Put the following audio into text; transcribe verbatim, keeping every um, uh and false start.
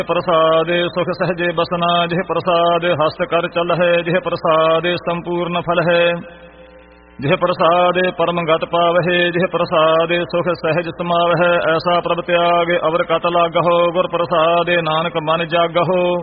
प्रसादे सुख सहजे बसना, जिह प्रसाद हस्त कर चल है, जिह प्रसाद संपूर्ण फल है, जिह प्रसाद परम गत पावहे, जिह प्रसाद सुख सहज समावह। ऐसा प्रभ त्याग अवर कत लागहो, गुर प्रसाद नानक मन जागहो।